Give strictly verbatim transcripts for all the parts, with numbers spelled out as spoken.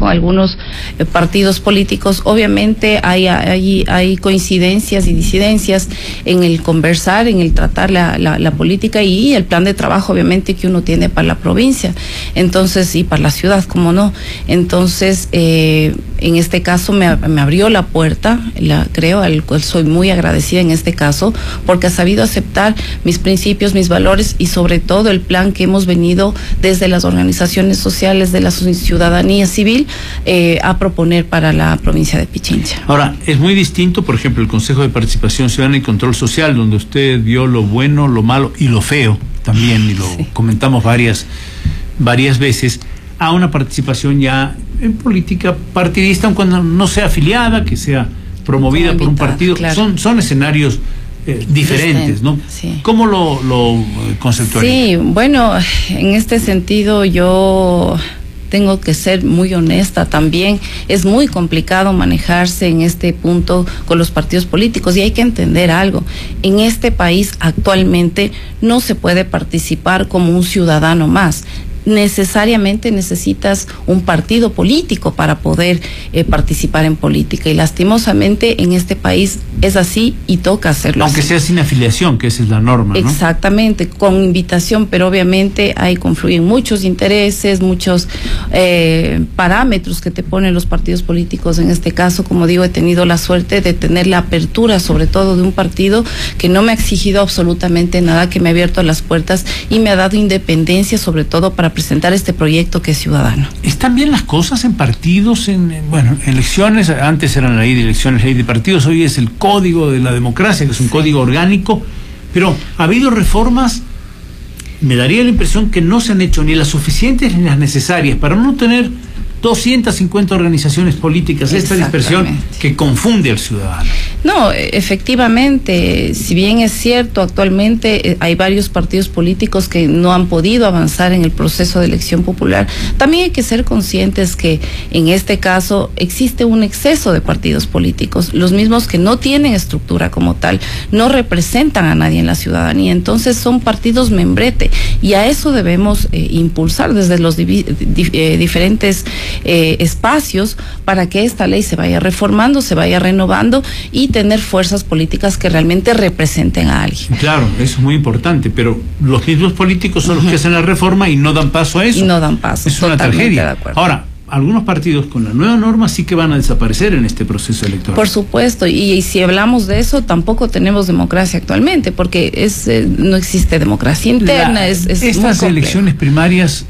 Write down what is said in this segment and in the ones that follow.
con algunos eh, partidos políticos. Obviamente hay, hay, hay coincidencias y disidencias en el conversar, en el tratar la, la, la política y el plan de trabajo, obviamente, que uno tiene para la provincia, entonces, y para la ciudad, como no. Entonces, eh, en este caso me, me abrió la puerta, la, creo, al cual soy muy agradecida en este caso, porque ha sabido aceptar mis principios, mis valores y sobre todo el plan que hemos venido desde las organizaciones sociales de la ciudadanía civil eh, a proponer para la provincia de Pichincha. Ahora, es muy distinto, por ejemplo, el Consejo de Participación Ciudadana y Control Social, donde usted vio lo bueno, lo malo y lo feo también, y lo sí. comentamos varias, varias veces, a una participación ya en política partidista, aun cuando no sea afiliada, que sea promovida por un partido, claro. son, son escenarios eh, diferentes, ¿no? Sí. ¿Cómo lo, lo conceptualiza? Sí, bueno, en este sentido yo tengo que ser muy honesta también. Es muy complicado manejarse en este punto con los partidos políticos y hay que entender algo. En este país actualmente no se puede participar como un ciudadano más. Necesariamente necesitas un partido político para poder eh, participar en política y lastimosamente en este país es así y toca hacerlo aunque así. sea sin afiliación, que esa es la norma, ¿no? Exactamente, con invitación, pero obviamente ahí confluyen muchos intereses, muchos eh, parámetros que te ponen los partidos políticos. En este caso, como digo, he tenido la suerte de tener la apertura sobre todo de un partido que no me ha exigido absolutamente nada, que me ha abierto las puertas y me ha dado independencia sobre todo para presentar este proyecto que es ciudadano. ¿Están bien las cosas en partidos? En, en bueno, elecciones, antes eran la ley de elecciones, ley de partidos, hoy es el código de la democracia, que es un sí. código orgánico, pero ha habido reformas, me daría la impresión que no se han hecho ni las suficientes ni las necesarias para no tener doscientas cincuenta organizaciones políticas, esta dispersión que confunde al ciudadano. No, efectivamente, si bien es cierto, actualmente eh, hay varios partidos políticos que no han podido avanzar en el proceso de elección popular, también hay que ser conscientes que en este caso existe un exceso de partidos políticos, los mismos que no tienen estructura como tal, no representan a nadie en la ciudadanía, entonces son partidos membrete y a eso debemos eh, impulsar desde los divi- di- eh, diferentes Eh, espacios para que esta ley se vaya reformando, se vaya renovando y tener fuerzas políticas que realmente representen a alguien. Claro, eso es muy importante, pero los mismos políticos son uh-huh. los que hacen la reforma y no dan paso a eso. Y no dan paso. Es una tragedia. Ahora, algunos partidos con la nueva norma sí que van a desaparecer en este proceso electoral. Por supuesto, y, y si hablamos de eso, tampoco tenemos democracia actualmente, porque es eh, no existe democracia interna. La, es, es estas elecciones primarias,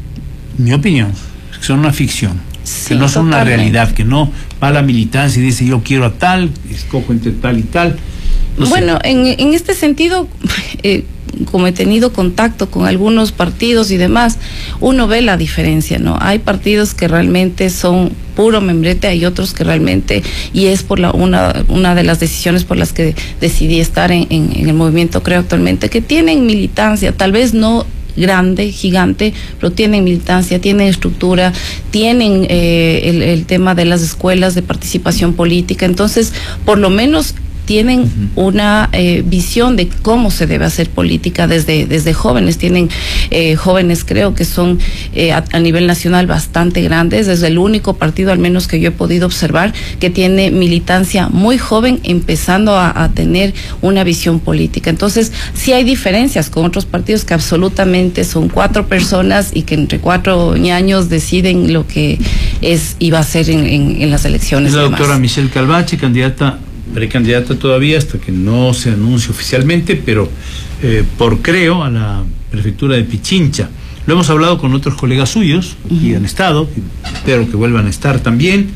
mi opinión, son una ficción, sí, que no son totalmente. Una realidad, que no va a la militancia y dice yo quiero a tal, escojo entre tal y tal. No bueno, sé. en, en este sentido, eh, como he tenido contacto con algunos partidos y demás, uno ve la diferencia, ¿no? Hay partidos que realmente son puro membrete, hay otros que realmente, y es por la una una de las decisiones por las que decidí estar en, en, en el movimiento Creo actualmente, que tienen militancia, tal vez no grande, gigante, pero tienen militancia, tienen estructura, tienen eh, el, el tema de las escuelas de participación política, entonces por lo menos tienen uh-huh. una eh, visión de cómo se debe hacer política desde, desde jóvenes, tienen eh, jóvenes creo que son eh, a, a nivel nacional bastante grandes, es el único partido al menos que yo he podido observar que tiene militancia muy joven empezando a, a tener una visión política, entonces sí hay diferencias con otros partidos que absolutamente son cuatro personas y que entre cuatro años deciden lo que es y va a ser en, en, en las elecciones. Es la doctora Michelle Calvache, candidata precandidata todavía hasta que no se anuncie oficialmente, pero eh, por Creo a la prefectura de Pichincha. Lo hemos hablado con otros colegas suyos, aquí uh-huh. han estado, espero que vuelvan a estar también.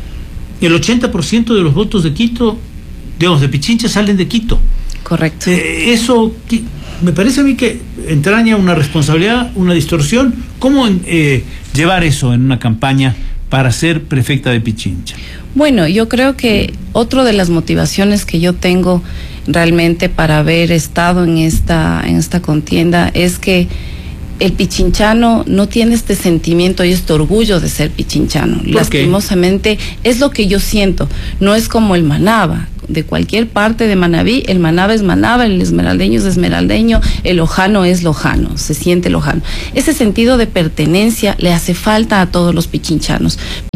El ochenta por ciento de los votos de Quito, digamos, de Pichincha salen de Quito. Correcto. Eh, eso que, me parece a mí que entraña una responsabilidad, una distorsión. ¿Cómo eh, llevar eso en una campaña para ser prefecta de Pichincha? Bueno, yo creo que otra de las motivaciones que yo tengo realmente para haber estado en esta, en esta contienda es que el pichinchano no tiene este sentimiento y este orgullo de ser pichinchano. Lastimosamente es lo que yo siento, no es como el Manaba. De cualquier parte de Manabí, el Manaba es Manaba, el esmeraldeño es esmeraldeño, el lojano es lojano, se siente lojano. Ese sentido de pertenencia le hace falta a todos los pichinchanos.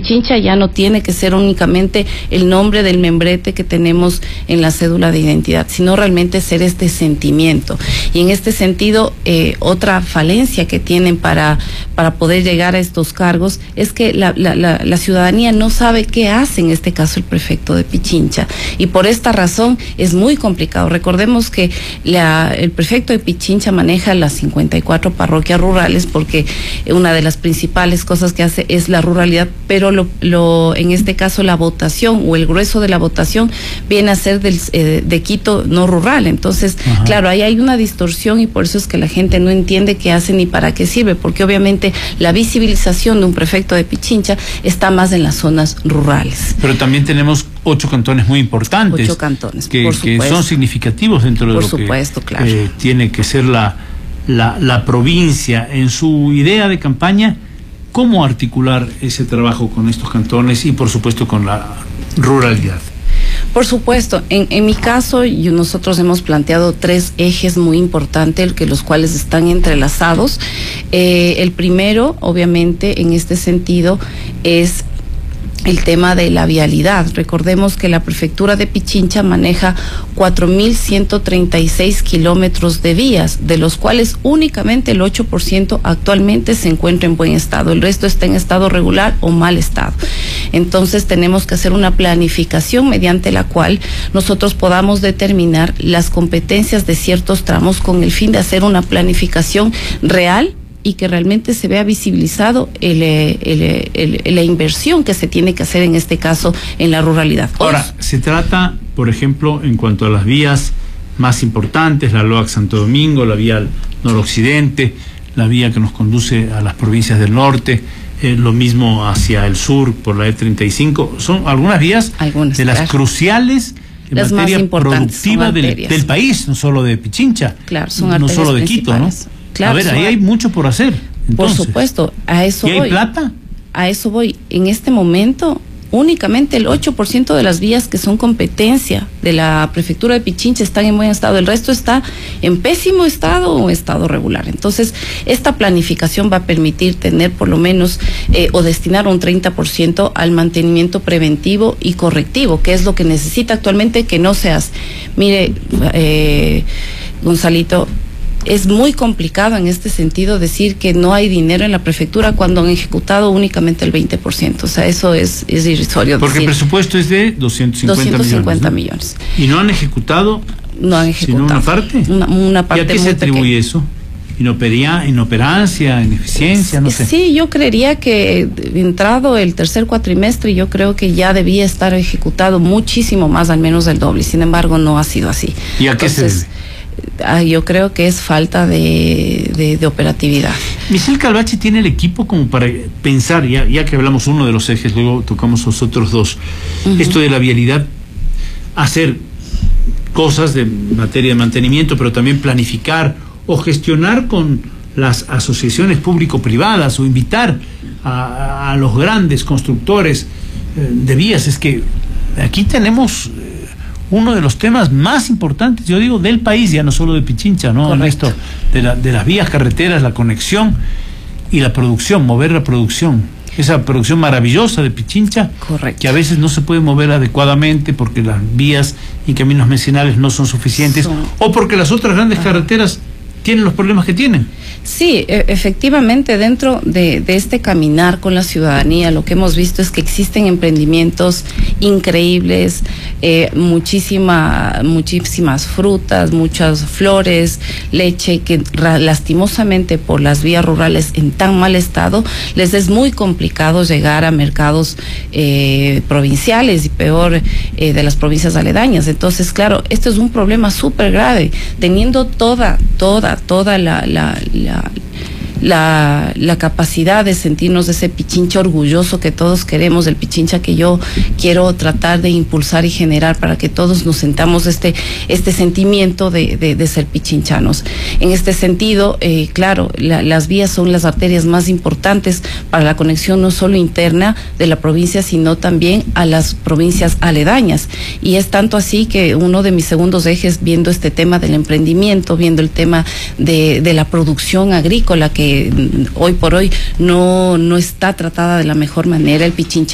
Pichincha ya no tiene que ser únicamente el nombre del membrete que tenemos en la cédula de identidad, sino realmente ser este sentimiento. Y en este sentido, eh, otra falencia que tienen para, para poder llegar a estos cargos es que la, la, la, la ciudadanía no sabe qué hace en este caso el prefecto de Pichincha. Y por esta razón es muy complicado. Recordemos que la, el prefecto de Pichincha maneja las cincuenta y cuatro parroquias rurales, porque una de las principales cosas que hace es la ruralidad, pero lo, lo en este caso la votación o el grueso de la votación viene a ser del, eh, de Quito no rural. Entonces, ajá, claro, ahí hay una distorsión y por eso es que la gente no entiende qué hace ni para qué sirve, porque obviamente la visibilización de un prefecto de Pichincha está más en las zonas rurales. Pero también tenemos ocho cantones muy importantes. Ocho cantones, que, por que son significativos dentro de por lo supuesto, que claro. eh, tiene que ser la, la, la provincia. En su idea de campaña, ¿cómo articular ese trabajo con estos cantones y por supuesto con la ruralidad? Por supuesto, en, en mi caso yo, nosotros hemos planteado tres ejes muy importantes, que los cuales están entrelazados. Eh, el primero, obviamente, en este sentido, es el tema de la vialidad. Recordemos que la prefectura de Pichincha maneja cuatro mil ciento treinta y seis kilómetros de vías, de los cuales únicamente el ocho por ciento actualmente se encuentra en buen estado, el resto está en estado regular o mal estado. Entonces tenemos que hacer una planificación mediante la cual nosotros podamos determinar las competencias de ciertos tramos con el fin de hacer una planificación real y que realmente se vea visibilizado el, el, el, el, la inversión que se tiene que hacer en este caso en la ruralidad. Ahora, se trata, por ejemplo, en cuanto a las vías más importantes, la Loac Santo Domingo, la vía noroccidente, la vía que nos conduce a las provincias del norte, eh, lo mismo hacia el sur por la E treinta y cinco, son algunas vías algunas, de las claro. cruciales en las materia productiva del, del país, no solo de Pichincha, claro, son no solo de Quito, ¿no? Claro, a ver, ahí hay mucho por hacer. Entonces, por supuesto, a eso ¿y hay voy. plata? A eso voy. En este momento, únicamente el ocho por ciento de las vías que son competencia de la prefectura de Pichincha están en buen estado. El resto está en pésimo estado o estado regular. Entonces, esta planificación va a permitir tener por lo menos eh, o destinar un treinta por ciento al mantenimiento preventivo y correctivo, que es lo que necesita actualmente que no se hace. Mire, eh, Gonzalito, es muy complicado en este sentido decir que no hay dinero en la prefectura cuando han ejecutado únicamente el veinte por ciento. O sea, eso es, es irrisorio. Porque decir. El presupuesto es de doscientos cincuenta millones. ¿Y no han ejecutado? No han ejecutado. ¿Sino una parte? Una, una parte ¿Y a qué se atribuye eso? Inoperia, inoperancia, ineficiencia, no sé. Sí, yo creería que entrado el tercer cuatrimestre, yo creo que ya debía estar ejecutado muchísimo más, al menos el doble. Sin embargo, no ha sido así. ¿Y a qué Entonces, se debe? Ah, yo creo que es falta de, de, de operatividad. Michelle Calvache tiene el equipo como para pensar, ya, ya que hablamos uno de los ejes, luego tocamos los otros dos, uh-huh. esto de la vialidad, hacer cosas de materia de mantenimiento, pero también planificar o gestionar con las asociaciones público-privadas o invitar a, a los grandes constructores eh, de vías. Es que aquí tenemos uno de los temas más importantes, yo digo, del país, ya no solo de Pichincha, ¿no? El resto de, la, de las vías, carreteras, la conexión y la producción, mover la producción. Esa producción maravillosa de Pichincha, correcto, que a veces no se puede mover adecuadamente porque las vías y caminos vecinales no son suficientes, son... o porque las otras grandes Ajá. carreteras tienen los problemas que tienen. Sí, e- efectivamente, dentro de, de este caminar con la ciudadanía, lo que hemos visto es que existen emprendimientos increíbles, eh, muchísima, muchísimas frutas, muchas flores, leche, que ra- lastimosamente por las vías rurales en tan mal estado, les es muy complicado llegar a mercados eh, provinciales y peor eh, de las provincias aledañas. Entonces, claro, esto es un problema súper grave, teniendo toda, toda, toda la, la, la La, la capacidad de sentirnos de ese Pichincha orgulloso que todos queremos, del Pichincha que yo quiero tratar de impulsar y generar para que todos nos sentamos este, este sentimiento de, de, de ser pichinchanos. En este sentido, eh, claro, la, las vías son las arterias más importantes para la conexión no solo interna de la provincia, sino también a las provincias aledañas. Y es tanto así que uno de mis segundos ejes, viendo este tema del emprendimiento, viendo el tema de, de la producción agrícola, que hoy por hoy no, no está tratada de la mejor manera, el Pichincha